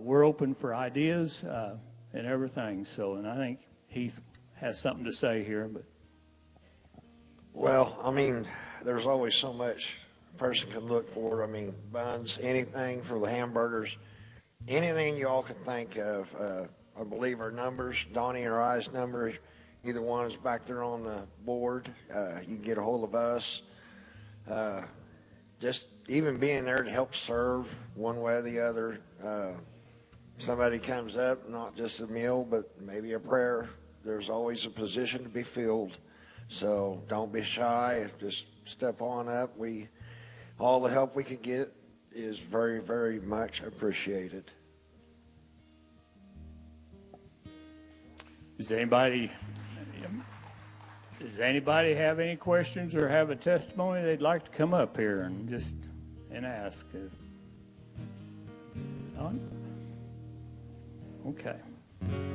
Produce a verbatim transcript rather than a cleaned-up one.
we're open for ideas uh, and everything. So, and I think Heath has something to say here. But well, I mean, there's always so much a person can look for. I mean, buns, anything for the hamburgers, anything you all can think of. Uh, I believe our numbers, Donnie or I's numbers, either one is back there on the board. Uh, you can get a hold of us. Uh, just even being there to help serve one way or the other. Uh, somebody comes up, not just a meal, but maybe a prayer. There's always a position to be filled. So don't be shy. Just step on up. We, all the help we can get is very, very much appreciated. Does anybody, does anybody have any questions or have a testimony they'd like to come up here and just and ask? None? Okay.